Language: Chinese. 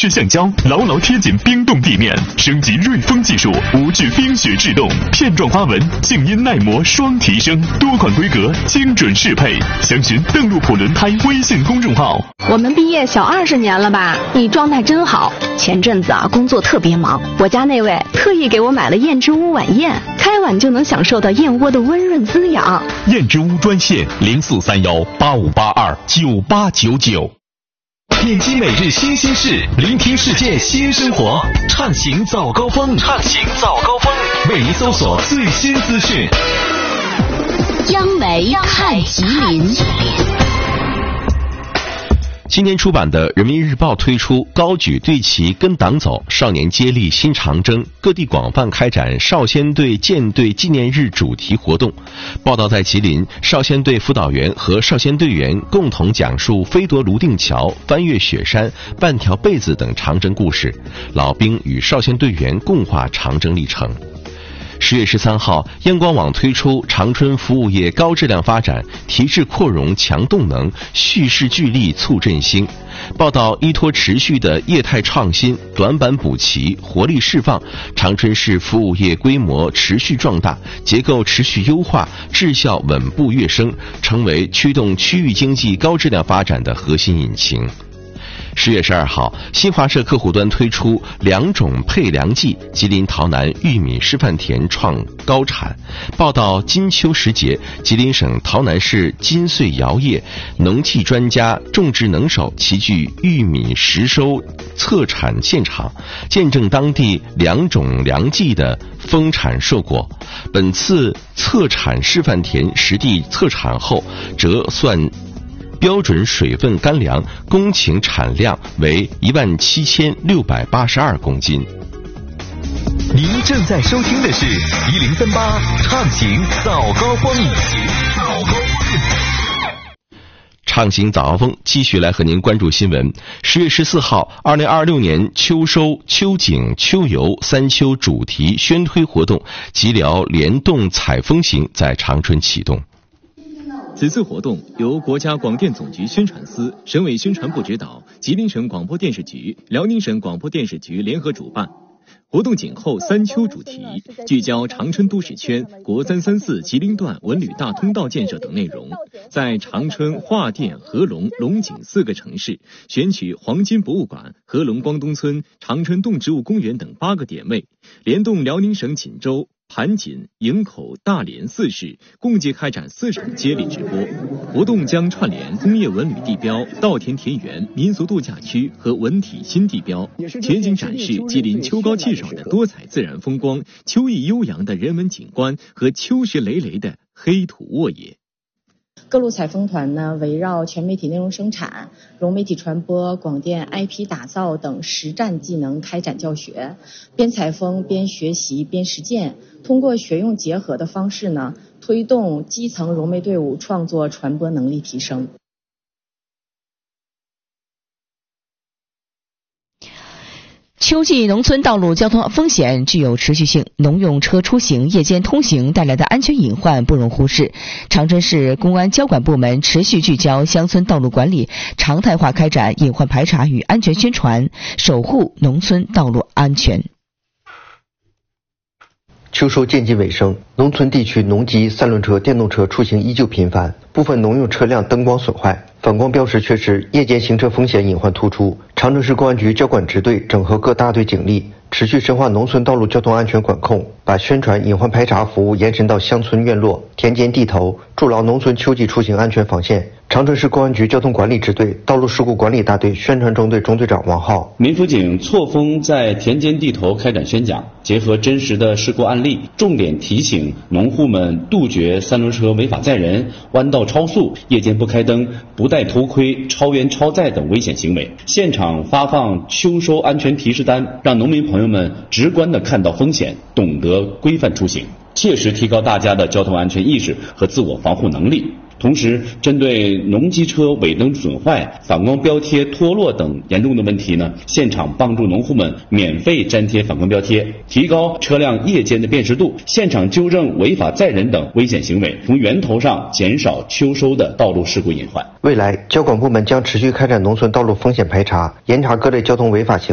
式橡胶，牢牢贴紧冰冻地面，升级锐风技术，无惧冰雪制冻，片状花纹，静音耐磨双提升，多款规格，精准适配。详询邓路普轮胎微信公众号。 我们毕业小20年了吧？你状态真好。前阵子工作特别忙，我家那位特意给我买了燕之屋晚宴，开碗就能享受到燕窝的温润滋养。 燕之屋专线043185829899。点击每日新鲜事，聆听世界新生活，畅行早高峰，为您搜索最新资讯。 央媒看吉林。 今年出版的《人民日报》推出高举队旗跟党走，少年接力新长征，各地广泛开展少先队舰队纪念日主题活动。报道在吉林，少先队辅导员和少先队员共同讲述飞夺泸定桥、翻越雪山、半条被子等长征故事，老兵与少先队员共话长征历程。10月13号，央广网推出长春服务业高质量发展，提质扩容强动能，蓄势聚力促振兴。报道依托持续的业态创新，短板补齐，活力释放，长春市服务业规模持续壮大，结构持续优化，质效稳步跃升，成为驱动区域经济高质量发展的核心引擎。10月12号，新华社客户端推出2种配粮季，吉林洮南玉米示范田创高产。报道金秋时节，吉林省洮南市金穗窑业农技专家、种植能手齐聚玉米实收测产现场，见证当地2种粮季的丰产硕果。本次测产示范田实地测产后折算标准水分干粮公顷产量为17682公斤。 您正在收听的是1038畅行早高峰。 畅行早高峰，继续来和您关注新闻。10月14号，2026年秋收、秋景、秋游3秋主题宣推活动吉辽联动采风行在长春启动。 此次活动由国家广电总局宣传司、省委宣传部指导，吉林省广播电视局、辽宁省广播电视局联合主办。活动紧扣3秋主题，聚焦长春都市圈、国334吉林段文旅大通道建设等内容，在长春、桦甸、合龙、龙井4个城市选取黄金博物馆、合龙光东村、长春动植物公园等8个点位，联动辽宁省锦州、盘锦、营口、大连4市，共计开展4场接力直播。活动将串联工业文旅地标、稻田田园、民俗度假区和文体新地标，全景展示吉林秋高气爽的多彩自然风光、秋意悠扬的人文景观和秋实累累的黑土沃野。 各路采风团呢，围绕全媒体内容生产、融媒体传播、广电 IP 打造等实战技能开展教学，边采风边学习边实践，通过学用结合的方式呢，推动基层融媒队伍创作传播能力提升。 秋季农村道路交通风险具有持续性，农用车出行夜间通行带来的安全隐患不容忽视。长春市公安交管部门持续聚焦乡村道路管理，常态化开展隐患排查与安全宣传，守护农村道路安全。 秋收渐近尾声，农村地区农机、三轮车、电动车出行依旧频繁，部分农用车辆灯光损坏，反光标识缺失，夜间行车风险隐患突出。长春市公安局交管支队整合各大队警力，持续深化农村道路交通安全管控，把宣传隐患排查服务延伸到乡村院落、田间地头，筑牢农村秋季出行安全防线。长春市公安局交通管理支队道路事故管理大队宣传中队中队长王浩， 民辅警错峰在田间地头开展宣讲，结合真实的事故案例，重点提醒农户们杜绝三轮车违法载人、弯道超速、夜间不开灯、不戴头盔、超员超载等危险行为。现场发放秋收安全提示单，让农民朋友们直观地看到风险，懂得规范出行，切实提高大家的交通安全意识和自我防护能力。同时，针对农机车尾灯损坏、反光标贴脱落等严重的问题呢，现场帮助农户们免费粘贴反光标贴，提高车辆夜间的辨识度，现场纠正违法载人等危险行为，从源头上减少秋收的道路事故隐患。 未来，交管部门将持续开展农村道路风险排查，严查各类交通违法行为。